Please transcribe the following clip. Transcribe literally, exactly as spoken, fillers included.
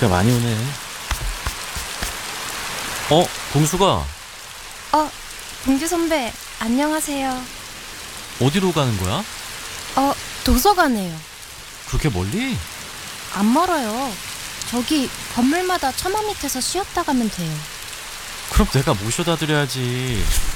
비가 많이 오네. 어? 봉수가 어, 봉규 선배, 안녕하세요. 어디로 가는 거야? 어, 도서관에요. 그렇게 멀리? 안 멀어요. 저기 건물마다 처마 밑에서 쉬었다 가면 돼요. 그럼 내가 모셔다 드려야지.